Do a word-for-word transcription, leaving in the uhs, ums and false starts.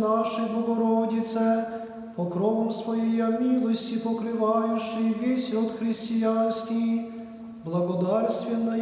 нашей Богородице, покровом Своей милости покрывающей весь род христианский, благодарственная